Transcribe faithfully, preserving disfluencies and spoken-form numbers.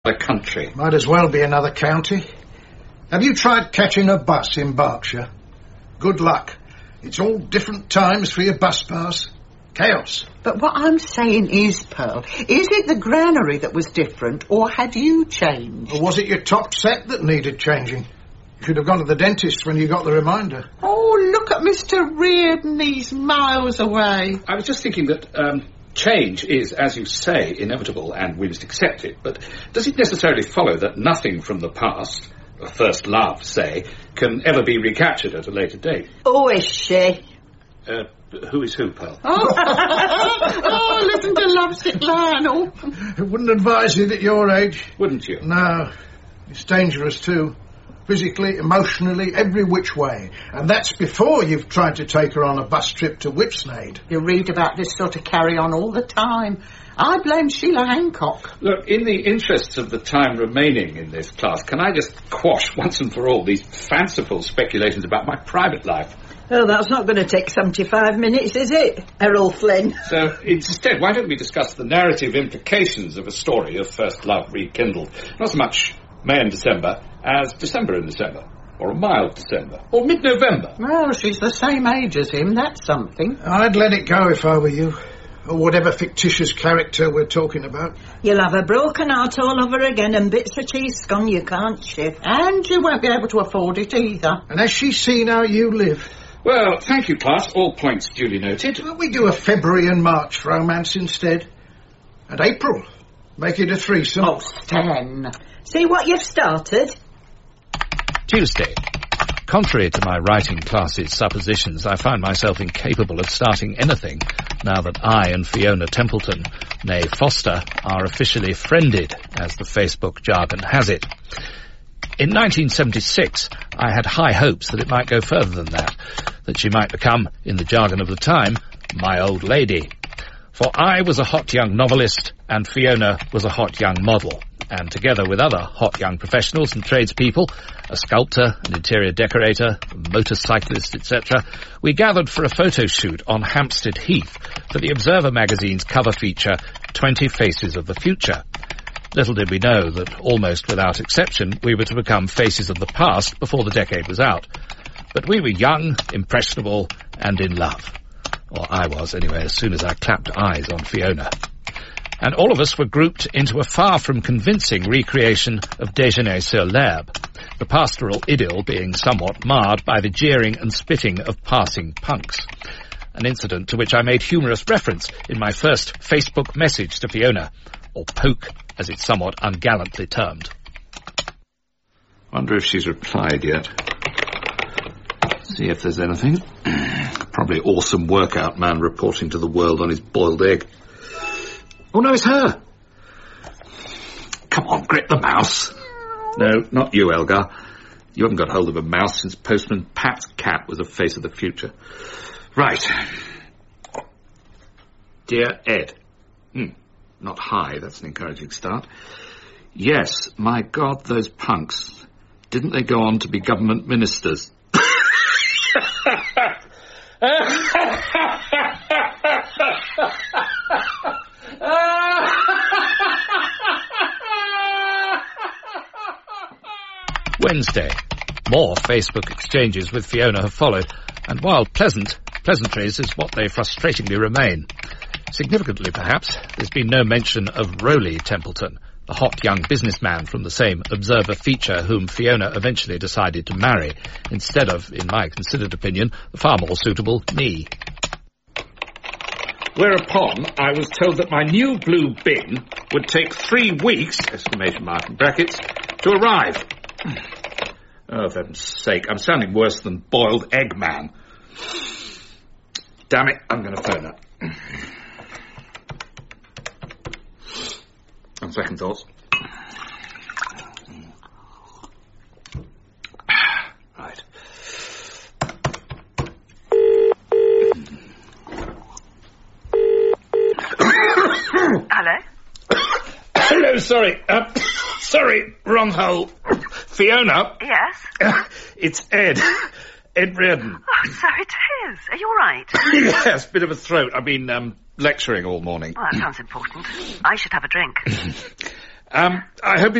a country. Might as well be another county. Have you tried catching a bus in Berkshire? Good luck. It's all different times for your bus pass. Chaos. But what I'm saying is, Pearl, is it the granary that was different, or had you changed? Or was it your top set that needed changing? You should have gone to the dentist when you got the reminder. Oh, look at Mister Reardon, he's miles away. I was just thinking that um, change is, as you say, inevitable and we must accept it. But does it necessarily follow that nothing from the past, a first love, say, can ever be recaptured at a later date? Oh, is she? Uh, who is who, Pearl? Oh, oh listen to Lovesick Lionel. I wouldn't advise it at your age. Wouldn't you? No. It's dangerous too. Physically, emotionally, every which way. And that's before you've tried to take her on a bus trip to Whipsnade. You read about this sort of carry-on all the time. I blame Sheila Hancock. Look, in the interests of the time remaining in this class, can I just quash once and for all these fanciful speculations about my private life? Oh, that's not going to take seventy-five minutes, is it, Errol Flynn? So, instead, why don't we discuss the narrative implications of a story of first love rekindled? Not so much May and December as December and December, or a mild December, or mid-November. Well, she's the same age as him, that's something. I'd let it go if I were you. Or whatever fictitious character we're talking about. You'll have a broken heart all over again and bits of cheese scone you can't shift. And you won't be able to afford it either. And has she seen how you live? Well, thank you, class. All points duly noted. Why don't we do a February and March romance instead? And April. Make it a threesome. Oh, Stan. See what you've started? Tuesday. Contrary to my writing class's suppositions, I found myself incapable of starting anything now that I and Fiona Templeton, née Foster, are officially friended, as the Facebook jargon has it. In nineteen seventy-six, I had high hopes that it might go further than that, that she might become, in the jargon of the time, my old lady. For I was a hot young novelist, and Fiona was a hot young model, and together with other hot young professionals and tradespeople, a sculptor, an interior decorator, a motorcyclist, et cetera, we gathered for a photo shoot on Hampstead Heath for the Observer magazine's cover feature, twenty Faces of the Future. Little did we know that, almost without exception, we were to become faces of the past before the decade was out. But we were young, impressionable, and in love. Or I was, anyway, as soon as I clapped eyes on Fiona. And all of us were grouped into a far from convincing recreation of Déjeuner-sur-l'Herbe, the pastoral idyll being somewhat marred by the jeering and spitting of passing punks. An incident to which I made humorous reference in my first Facebook message to Fiona, or poke, as it's somewhat ungallantly termed. Wonder if she's replied yet. See if there's anything. Probably awesome workout man reporting to the world on his boiled egg. Oh, no, it's her. Come on, grip the mouse. No, not you, Elgar. You haven't got hold of a mouse since Postman Pat's cat was a face of the future. Right. Dear Ed. Hmm. Not hi, that's an encouraging start. Yes, my God, those punks. Didn't they go on to be government ministers? Wednesday. More Facebook exchanges with Fiona have followed, and while pleasant, pleasantries is what they frustratingly remain. Significantly, perhaps, there's been no mention of Rowley Templeton, the hot young businessman from the same Observer feature whom Fiona eventually decided to marry, instead of, in my considered opinion, the far more suitable me. Whereupon I was told that my new blue bin would take three weeks, exclamation mark in brackets, to arrive. Oh, for heaven's sake, I'm sounding worse than boiled egg man. Damn it, I'm going to phone her. On second thoughts. Right. Hello? Hello, sorry. Uh, sorry, wrong hole. Fiona? Yes? Uh, it's Ed. Ed Reardon. Oh, so it is. Are you all right? Yes, bit of a throat. I've been um, lecturing all morning. Well, that sounds important. I should have a drink. Um, I hope